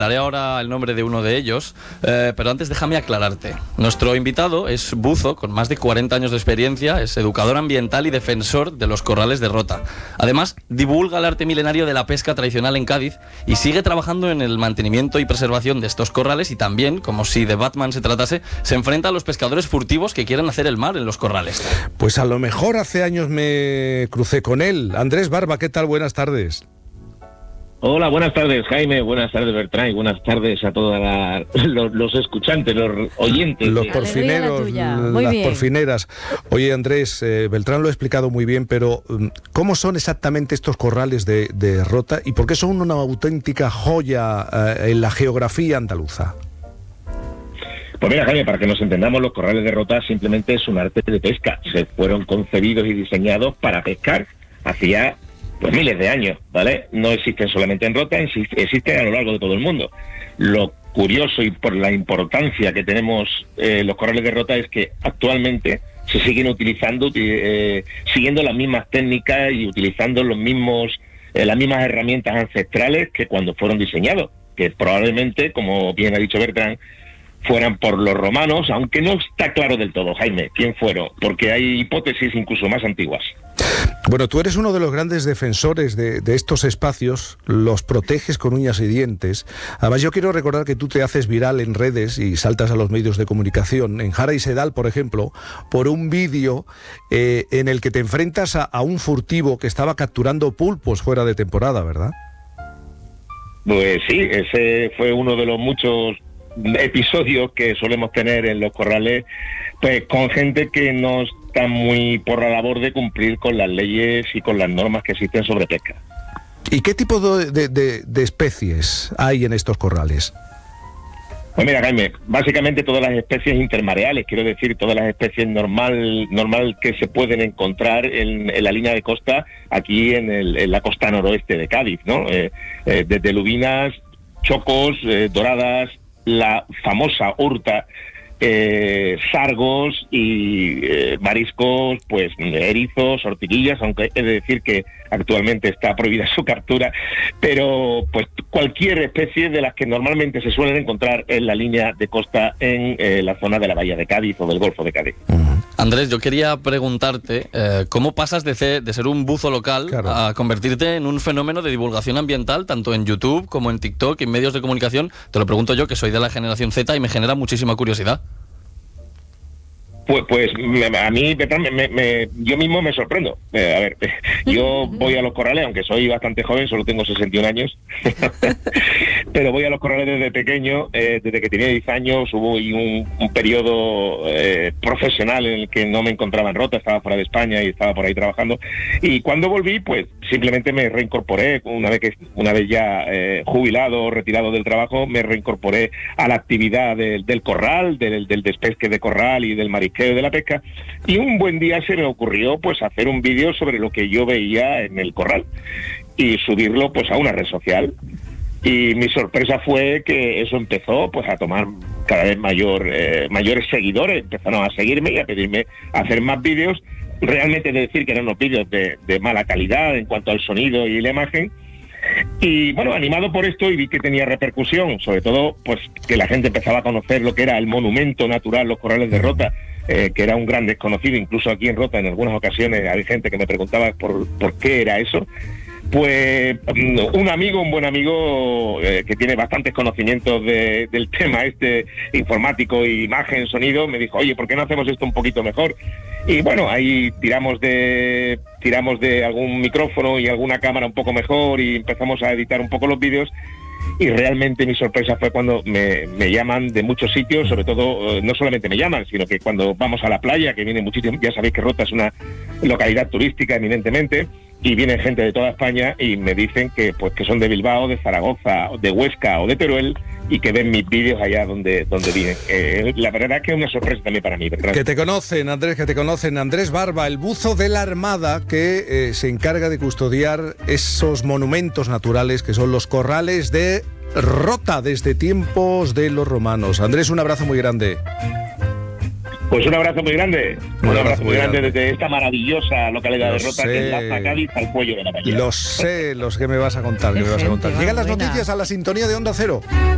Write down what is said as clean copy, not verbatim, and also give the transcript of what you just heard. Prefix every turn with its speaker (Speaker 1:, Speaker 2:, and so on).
Speaker 1: Daré ahora el nombre de uno de ellos, pero antes déjame aclararte. Nuestro invitado es buzo con más de 40 años de experiencia, es educador ambiental y defensor de los corrales de Rota. Además, divulga el arte milenario de la pesca tradicional en Cádiz y sigue trabajando en el mantenimiento y preservación de estos corrales, y también, como si de Batman se tratase, se enfrenta a los pescadores furtivos que quieren hacer el mar en los corrales.
Speaker 2: Pues a lo mejor hace años me crucé con él. Andrés Barba, ¿qué tal? Buenas tardes.
Speaker 3: Hola, buenas tardes, Jaime, buenas tardes, Bertrán, y buenas tardes a todos los escuchantes, los oyentes.
Speaker 2: Los porfineros, las porfineras. Oye, Andrés, Beltrán lo ha explicado muy bien, pero ¿cómo son exactamente estos corrales de Rota y por qué son una auténtica joya en la geografía andaluza?
Speaker 3: Pues mira, Jaime, para que nos entendamos, los corrales de Rota simplemente es un arte de pesca. Se fueron concebidos y diseñados para pescar hacía pues miles de años, ¿vale? No existen solamente en Rota, existen a lo largo de todo el mundo. Lo curioso y por la importancia que tenemos los corrales de Rota es que actualmente se siguen utilizando, siguiendo las mismas técnicas y utilizando las mismas herramientas ancestrales que cuando fueron diseñados, que probablemente, como bien ha dicho Bertrán, fueran por los romanos, aunque no está claro del todo, Jaime, quién fueron, porque hay hipótesis incluso más antiguas.
Speaker 2: Bueno, tú eres uno de los grandes defensores de estos espacios, los proteges con uñas y dientes. Además, yo quiero recordar que tú te haces viral en redes y saltas a los medios de comunicación, en Jara y Sedal, por ejemplo, por un vídeo en el que te enfrentas a un furtivo que estaba capturando pulpos fuera de temporada, ¿verdad?
Speaker 3: Pues sí, ese fue uno de los muchos episodios que solemos tener en los corrales, pues con gente que no está muy por la labor de cumplir con las leyes y con las normas que existen sobre pesca.
Speaker 2: ¿Y qué tipo de especies hay en estos corrales?
Speaker 3: Pues mira, Jaime, básicamente todas las especies intermareales, quiero decir, todas las especies normal que se pueden encontrar en la línea de costa, aquí en la costa noroeste de Cádiz, ¿no? Desde lubinas, chocos, doradas, la famosa urta, sargos y mariscos, pues erizos, ortiguillas, aunque he de decir que actualmente está prohibida su captura, pero pues cualquier especie de las que normalmente se suelen encontrar en la línea de costa en la zona de la bahía de Cádiz o del Golfo de Cádiz.
Speaker 1: Andrés, yo quería preguntarte, ¿cómo pasas de ser un buzo local a convertirte en un fenómeno de divulgación ambiental, tanto en YouTube como en TikTok y en medios de comunicación? Te lo pregunto yo, que soy de la generación Z, y me genera muchísima curiosidad.
Speaker 3: Pues a mí, Bertrán, yo mismo me sorprendo. A ver, yo voy a los corrales, aunque soy bastante joven, solo tengo 61 años, pero voy a los corrales desde pequeño, desde que tenía 10 años. Hubo un periodo profesional en el que no me encontraba en Rota, estaba fuera de España y estaba por ahí trabajando. Y cuando volví, pues simplemente me reincorporé, una vez ya jubilado, retirado del trabajo, me reincorporé a la actividad del corral, del despesque de corral y del marisqueo de la pesca, y un buen día se me ocurrió pues hacer un vídeo sobre lo que yo veía en el corral y subirlo pues a una red social, y mi sorpresa fue que eso empezó pues a tomar cada vez mayores seguidores, empezaron a seguirme y a pedirme hacer más vídeos. Realmente he de decir que eran unos vídeos de mala calidad en cuanto al sonido y la imagen. Y bueno, animado por esto, y vi que tenía repercusión, sobre todo pues que la gente empezaba a conocer lo que era el monumento natural, los corrales de Rota, que era un gran desconocido. Incluso aquí en Rota en algunas ocasiones hay gente que me preguntaba por qué era eso. Pues un buen amigo que tiene bastantes conocimientos del tema informático, y imagen, sonido, me dijo, oye, ¿por qué no hacemos esto un poquito mejor? Y bueno, ahí tiramos de algún micrófono y alguna cámara un poco mejor, y empezamos a editar un poco los vídeos. Y realmente mi sorpresa fue cuando me llaman de muchos sitios, sobre todo, no solamente me llaman, sino que cuando vamos a la playa, que viene muchísimo, ya sabéis que Rota es una localidad turística eminentemente, y viene gente de toda España y me dicen que son de Bilbao, de Zaragoza, de Huesca o de Teruel, y que ven mis vídeos allá donde viven. La verdad es que es una sorpresa también para mí, ¿verdad?
Speaker 2: Que te conocen, Andrés Barba, el buzo de la Armada, que se encarga de custodiar esos monumentos naturales que son los corrales de Rota desde tiempos de los romanos. Andrés, un abrazo muy grande.
Speaker 3: Pues un abrazo muy grande. Un abrazo muy grande desde esta maravillosa localidad de Rota, que enlaza Cádiz al cuello de la bahía.
Speaker 2: Lo sé, que me vas a contar. Llegan las noticias a la sintonía de Onda Cero.